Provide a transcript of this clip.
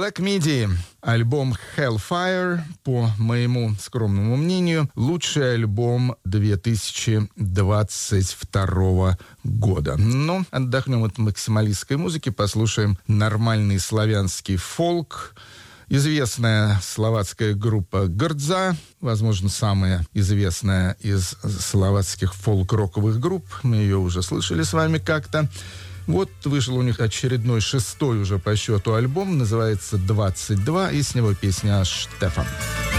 Black Midi. Альбом Hellfire, по моему скромному мнению, лучший альбом 2022 года. Но отдохнем от максималистской музыки, послушаем нормальный славянский фолк. Известная словацкая группа Грдза, возможно, самая известная из словацких фолк-роковых групп. Мы ее уже слышали с вами как-то. Вот вышел у них очередной, 6-й уже по счету альбом, называется «22», и с него песня «Штефан».